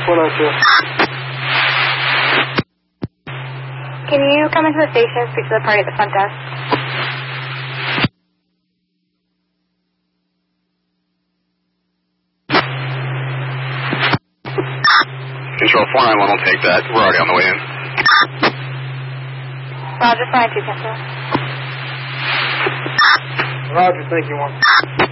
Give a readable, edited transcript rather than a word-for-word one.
492. Can you come into the station and speak to the party at the front desk? Control 491 will take that. We're already on the way in. Roger, 592, cancel. Roger, thank you, 1.